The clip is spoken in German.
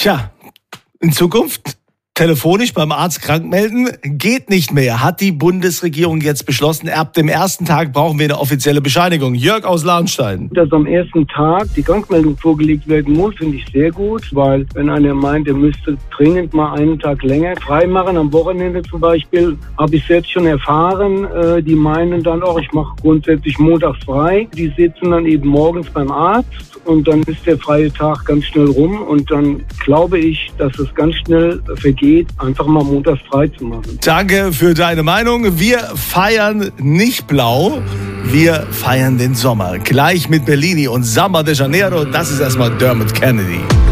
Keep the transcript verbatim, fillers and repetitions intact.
Tja, in Zukunft telefonisch beim Arzt krank melden geht nicht mehr, hat die Bundesregierung jetzt beschlossen. Ab dem ersten Tag brauchen wir eine offizielle Bescheinigung. Jörg aus Lahnstein. Dass am ersten Tag die Krankmeldung vorgelegt werden muss, finde ich sehr gut, weil wenn einer meint, er müsste dringend mal einen Tag länger freimachen, am Wochenende zum Beispiel, habe ich selbst schon erfahren, äh, die meinen dann auch, ich mache grundsätzlich montags frei. Die sitzen dann eben morgens beim Arzt und dann ist der freie Tag ganz schnell rum und dann glaube ich, dass es ganz schnell vergeht, einfach mal montags frei zu machen. Danke für deine Meinung. Wir feiern nicht blau, wir feiern den Sommer. Gleich mit Bellini und Samba de Janeiro, das ist erstmal Dermot Kennedy.